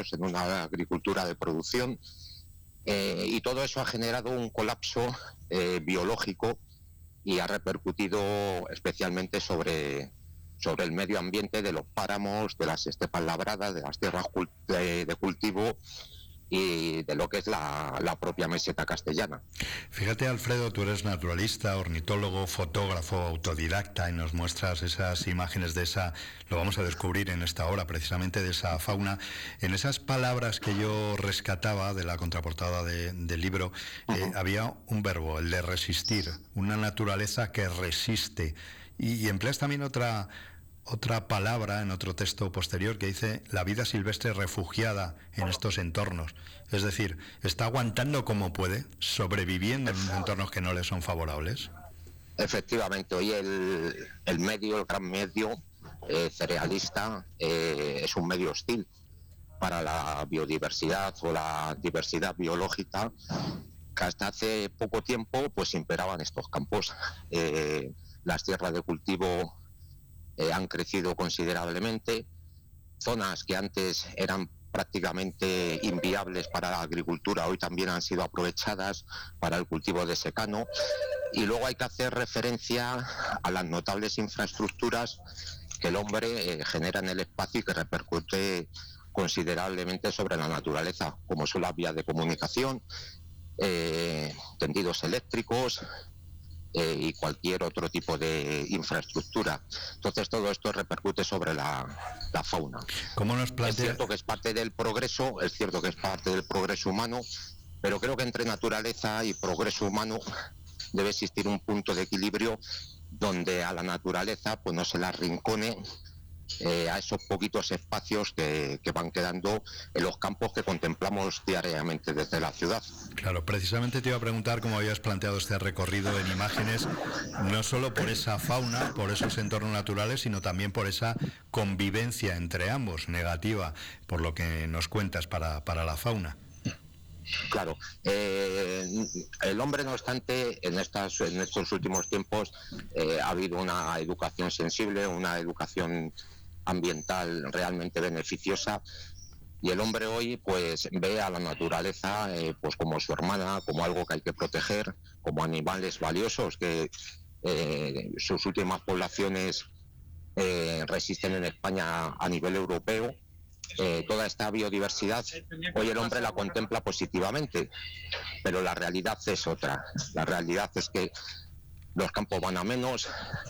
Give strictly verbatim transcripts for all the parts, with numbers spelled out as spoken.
años en una agricultura de producción, eh, y todo eso ha generado un colapso eh, biológico y ha repercutido especialmente sobre, sobre el medio ambiente de los páramos, de las estepas labradas, de las tierras cult- de, de cultivo y de lo que es la, la propia meseta castellana. Fíjate, Alfredo, tú eres naturalista, ornitólogo, fotógrafo, autodidacta, y nos muestras esas imágenes de esa, lo vamos a descubrir en esta hora, precisamente de esa fauna. En esas palabras que yo rescataba de la contraportada de, del libro, uh-huh. eh, había un verbo, el de resistir, una naturaleza que resiste. Y, y empleas también otra... otra palabra en otro texto posterior que dice la vida silvestre refugiada en estos entornos. Es decir, está aguantando como puede, sobreviviendo en entornos que no le son favorables. Efectivamente, hoy el, el medio, el gran medio eh, cerealista eh, es un medio hostil para la biodiversidad o la diversidad biológica, que hasta hace poco tiempo pues imperaban estos campos. Eh, las tierras de cultivo Eh, han crecido considerablemente, zonas que antes eran prácticamente inviables para la agricultura hoy también han sido aprovechadas para el cultivo de secano, y luego hay que hacer referencia a las notables infraestructuras que el hombre eh, genera en el espacio y que repercute considerablemente sobre la naturaleza, como son las vías de comunicación, eh, tendidos eléctricos, Eh, y cualquier otro tipo de infraestructura. Entonces todo esto repercute sobre la, la fauna. ¿Cómo nos plantea? Es cierto que es parte del progreso, es cierto que es parte del progreso humano, pero creo que entre naturaleza y progreso humano debe existir un punto de equilibrio donde a la naturaleza pues no se la arrincone Eh, a esos poquitos espacios que, que van quedando en los campos que contemplamos diariamente desde la ciudad. Claro, precisamente te iba a preguntar cómo habías planteado este recorrido en imágenes, no solo por esa fauna, por esos entornos naturales, sino también por esa convivencia entre ambos, negativa, por lo que nos cuentas para, para la fauna. Claro, eh, el hombre, no obstante, en, estas, en estos últimos tiempos eh, ha habido una educación sensible, una educación ambiental realmente beneficiosa, y el hombre hoy pues ve a la naturaleza eh, pues como su hermana, como algo que hay que proteger, como animales valiosos que eh, sus últimas poblaciones eh, resisten en España a nivel europeo. Eh, toda esta biodiversidad hoy el hombre la contempla positivamente, pero la realidad es otra. La realidad es que los campos van a menos,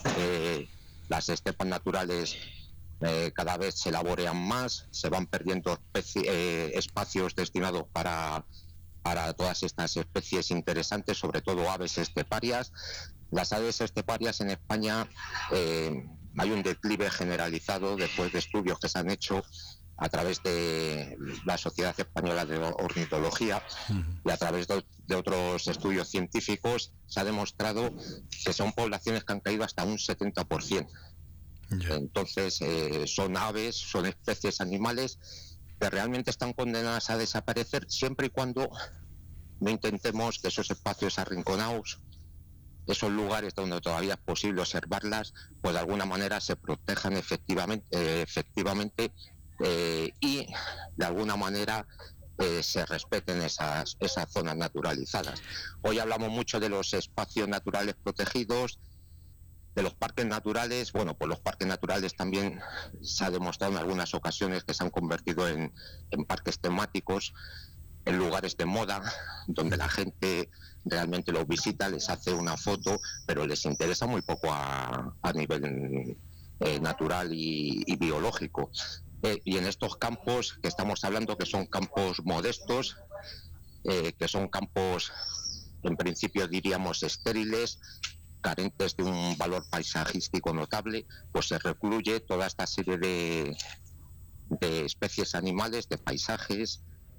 eh, las estepas naturales eh, cada vez se laborean más, se van perdiendo especie, eh, espacios destinados para, para todas estas especies interesantes, sobre todo aves esteparias. Las aves esteparias en España eh, hay un declive generalizado después de estudios que se han hecho a través de la Sociedad Española de Ornitología y a través de, de otros estudios científicos. Se ha demostrado que son poblaciones que han caído hasta un setenta por ciento. Yeah. Entonces eh, son aves, son especies animales que realmente están condenadas a desaparecer siempre y cuando no intentemos que esos espacios arrinconados, esos lugares donde todavía es posible observarlas, pues de alguna manera se protejan efectivamente, eh, efectivamente Eh, y de alguna manera eh, se respeten esas, esas zonas naturalizadas. Hoy hablamos mucho de los espacios naturales protegidos, de los parques naturales. Bueno, pues los parques naturales también se ha demostrado en algunas ocasiones que se han convertido en, en parques temáticos, en lugares de moda, donde la gente realmente los visita, les hace una foto, pero les interesa muy poco a, a nivel eh, natural y, y biológico. Eh, y en estos campos que estamos hablando, que son campos modestos, eh, que son campos en principio diríamos estériles, carentes de un valor paisajístico notable, pues se recluye toda esta serie de, de especies animales, de paisajes,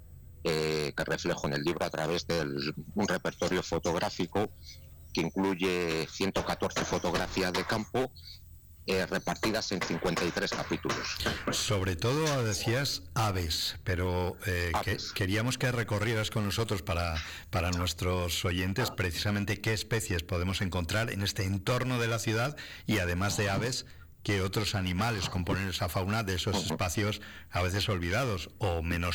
eh, que reflejo en el libro a través de un repertorio fotográfico que incluye ciento catorce fotografías de campo, Eh, repartidas en cincuenta y tres capítulos. Sobre todo decías aves, pero eh, aves. Que, queríamos que recorrieras con nosotros para, para nuestros oyentes precisamente qué especies podemos encontrar en este entorno de la ciudad, y además de aves, qué otros animales componen esa fauna de esos espacios a veces olvidados o menos